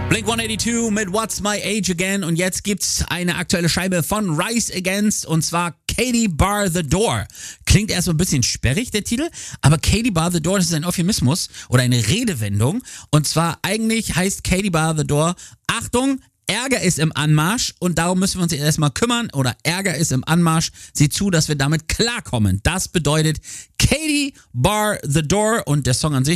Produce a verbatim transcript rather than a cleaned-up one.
Blink hundertzweiundachtzig mit What's My Age Again und jetzt gibt's eine aktuelle Scheibe von Rise Against und zwar Katie Bar the Door. Klingt erstmal ein bisschen sperrig, der Titel, aber Katie Bar the Door, das ist ein Euphemismus oder eine Redewendung und zwar eigentlich heißt Katie Bar the Door, Achtung, Ärger ist im Anmarsch und darum müssen wir uns jetzt erstmal kümmern oder Ärger ist im Anmarsch. Sieh zu, dass wir damit klarkommen. Das bedeutet Katie Bar the Door und der Song an sich